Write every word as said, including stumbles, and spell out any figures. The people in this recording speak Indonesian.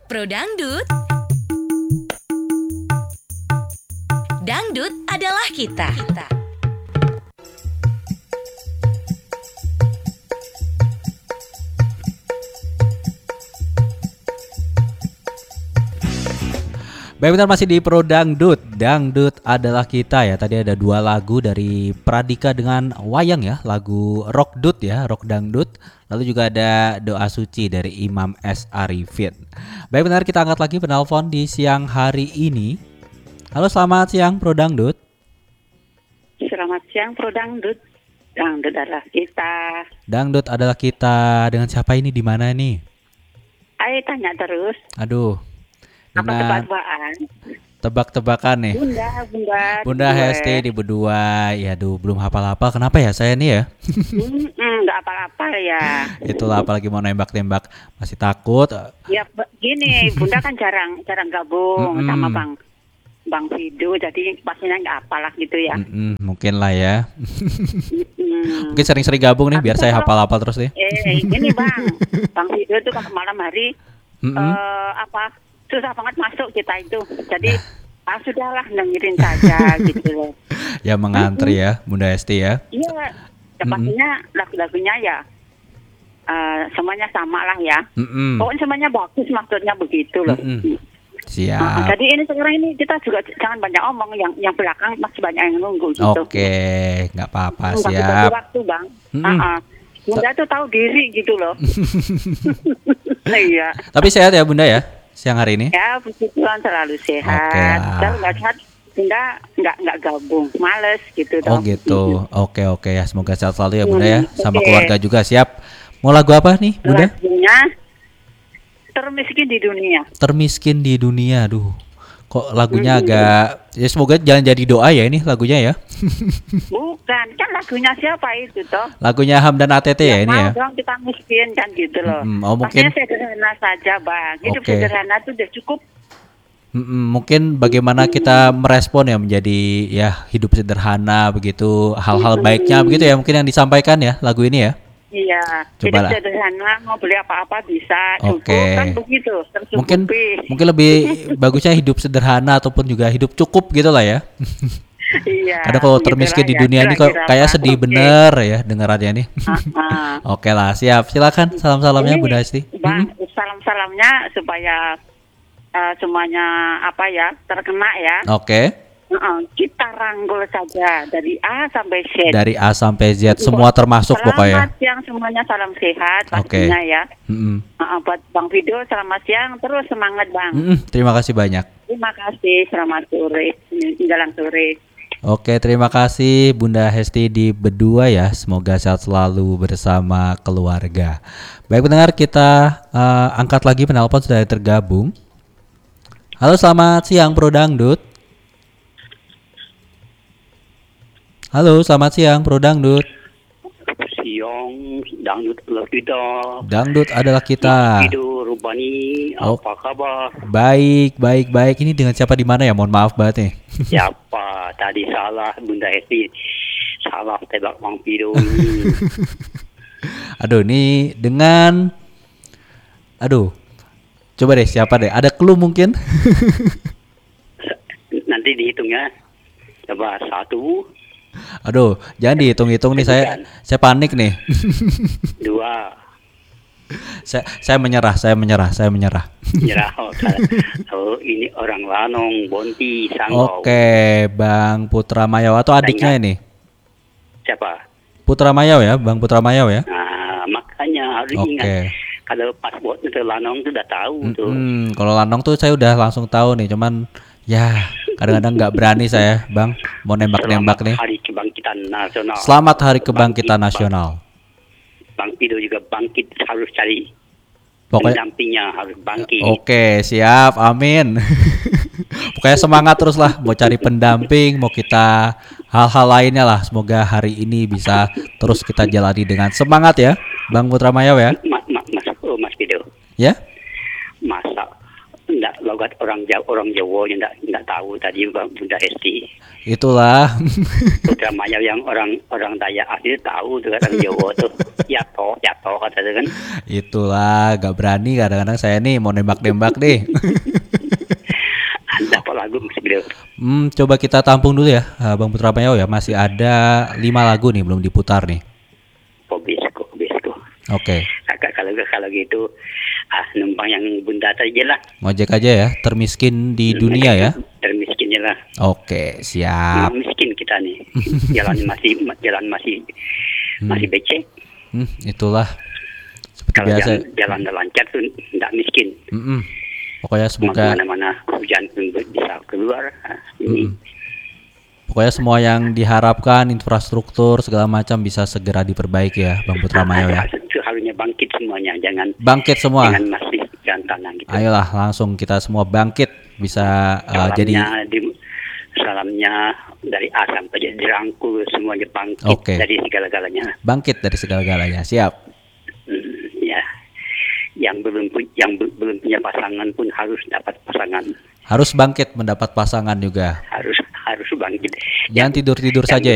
Pro Dangdut. Dangdut adalah kita. kita. Baik, benar masih di Pro Dangdut. Dangdut adalah kita ya. Tadi ada dua lagu dari Pradika dengan Wayang ya, lagu rock dut ya, rock dangdut. Lalu juga ada Doa Suci dari Imam S. Arifin. Baik, benar kita angkat lagi penelpon di siang hari ini. Halo, selamat siang Pro Dangdut. Selamat siang Pro Dangdut. Dangdut adalah kita. Dangdut adalah kita. Dengan siapa ini, di mana nih? Ayo tanya terus. Aduh. Apa Dengan tebak-tebakan? tebak-tebakan nih. Bunda, Bunda. Bunda Hesti di Bedua. Ya aduh, belum hafal-hafal. Kenapa ya saya nih ya? Hmm, nggak apa-apa ya. Itulah, apalagi mau nembak-nembak masih takut. Ya gini, Bunda kan jarang jarang gabung Mm-mm. sama Bang Bang Fido, jadi pastinya nggak apalah gitu ya. Mm-mm, mungkin lah ya. Hmm. Mungkin sering-sering gabung nih Tapi biar saya kalau- hafal-hafal terus nih. Eh, ini Bang, Bang Fido tuh kalau malam hari Mm-mm. eh, apa susah banget masuk kita itu. Jadi ah sudahlah dengerin saja gitu loh. Ya mengantri ya Bunda Hesti ya. Iya, ya pastinya lagu-lagunya ya eh, semuanya sama lah ya. Mm-mm. Pokoknya semuanya bagus, maksudnya begitu loh. Mm-mm. Nah, Siap. jadi ini sekarang ini kita juga jangan banyak omong, yang yang belakang masih banyak yang nunggu gitu. Oke, nggak apa-apa, Bagi-bagi siap. waktu Bang. Mm-mm. Ah, ah. Bunda tuh tahu diri gitu loh. Nah, iya. Tapi sehat ya Bunda ya siang hari ini. Ya, puji Tuhan selalu sehat. Oke lah. Kalau nggak sehat, Bunda nggak nggak gabung, males gitu Oh dong. gitu. Oke oke ya, semoga sehat selalu ya Bunda ya. Hmm, Sama oke. keluarga juga, siap. Mau lagu apa nih Bunda? Lagunya Termiskin di Dunia. Termiskin di dunia. Aduh, kok lagunya Hmm. agak, ya semoga jangan jadi doa ya ini lagunya ya. Bukan, kan lagunya siapa itu toh? Lagunya Hamdan A T T ya Yang ini mau ya. dong kita miskin kan gitu loh. Mm-mm. Oh, Pastinya mungkin- sederhana saja Bang. Hidup Oke. sederhana itu udah cukup. Mm-mm, mungkin bagaimana kita merespon ya menjadi ya hidup sederhana begitu, hal-hal baiknya begitu ya mungkin yang disampaikan ya lagu ini ya. Iya, Cobalah. hidup sederhana, mau beli apa-apa bisa, cukup Oke. kan begitu, tercukupi. Mungkin mungkin lebih bagusnya hidup sederhana ataupun juga hidup cukup gitu lah ya. Iya. Karena kalau begitulah termiskin di ya, dunia ini kok kira-kira, kayak Pak. sedih Oke. bener ya dengarannya nih. Ah, ah. Oke lah, siap. Silakan salam-salamnya Ini, Bunda Hesti. Bang, Mm-mm. salam-salamnya supaya eh, semuanya apa ya terkena ya. Oke. Heeh, kita rangkul saja dari A sampai Z. Dari A sampai Z semua termasuk Selamat pokoknya. siang semuanya, salam sehat Oke. pastinya ya. Mm-mm. Heeh, buat Bang Fido selamat siang, terus semangat Bang. Mm-mm, terima kasih banyak. Terima kasih, selamat sore, menjelang sore. Oke, terima kasih Bunda Hesti di Bedua ya. Semoga sehat selalu bersama keluarga. Baik pendengar, kita eh, angkat lagi penelpon sudah tergabung. Halo, selamat siang Pro Dangdut. Halo, selamat siang Pro Dangdut. Siang, dangdut adalah kita. Dangdut adalah kita. Tidur Rubani, Oh. apa kabar? Baik, baik, baik. Ini dengan siapa di mana ya? Mohon maaf banget nih. Siapa? Tadi salah Bunda Hesti. Salah tebak Bang Pido ini. Aduh, ini dengan Aduh. Coba deh siapa deh? Ada clue mungkin? Nanti dihitungnya. Coba satu, Aduh, jangan dihitung-hitung nih, saya saya panik nih. dua, saya saya menyerah, saya menyerah, saya menyerah. nyerah. Oh, oh, ini orang Lanong, Bonti, Sanggau. Oke, Bang Putra Mayau atau adiknya ini? Siapa? Putra Mayau ya, Bang Putra Mayau ya? Nah, makanya harus Oke. ingat. Kalau paspor itu Lanong itu udah tahu tuh. Hmm, kalau Lanong tuh saya udah langsung tahu nih, cuman ya kadang-kadang nggak berani saya, Bang, mau nembak-nembak nih. Hari Kebangkitan Nasional. Selamat Hari Kebangkitan Bangkit, Nasional. Bang Pido juga bangkit, harus cari Pokoknya pendampingnya, harus bangkit. oke, siap, amin. Pokoknya semangat terus lah, mau cari pendamping, mau kita hal-hal lainnya lah. Semoga hari ini bisa terus kita jalani dengan semangat ya, Bang Putra Mayau ya. Ma, ma, mas, oh, mas Pido, Ya, masa enggak logat orang Jawa, orang Jawa yang enggak enggak tahu tadi Bunda Esti. Itulah. Utamanya yang orang orang Dayak asli tahu tuh orang Jawa tuh. Yato, yato kata dia kan. Itulah, gak berani kadang-kadang saya nih mau nembak-nembak nih. Ada apa lagu musik beliau? Hmm, coba kita tampung dulu ya, eh, Bang Putra Mayau ya. Masih ada lima lagu nih belum diputar nih. Pobisku, pobisku. Oke, Kakak kalau kalau gitu ah numpang yang Bunda aja lah. ngojek aja ya. Termiskin di dunia ya. Termiskinnya lah. Oke, siap. Memang miskin kita nih. Jalan masih jalan masih masih becek. Hmm, itulah seperti Kalau biasa. jalan, jalan lancar tuh tidak miskin. Mm-mm. Pokoknya semoga Mana-mana hujan pun bisa keluar. Ah, ini pokoknya semua yang diharapkan infrastruktur segala macam bisa segera diperbaiki ya, Bang Putra Mayau ya. itu harusnya bangkit semuanya, jangan Bangkit semua. jangan masih jalan tanah gitu. Ayolah langsung kita semua bangkit bisa uh, jadi Salamnya di, salamnya dari A sampai jadi dirangkul semuanya bangkit Oke. dari segala-galanya. bangkit dari segala-galanya. Siap. Hmm, ya, yang belum pu- yang be- belum punya pasangan pun harus dapat pasangan, Harus bangkit mendapat pasangan juga. harus harus bangkit. Jangan tidur-tidur yang saja